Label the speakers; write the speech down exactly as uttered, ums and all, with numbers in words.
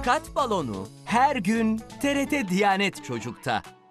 Speaker 1: Şefkat balonu her gün T R T Diyanet Çocuk'ta.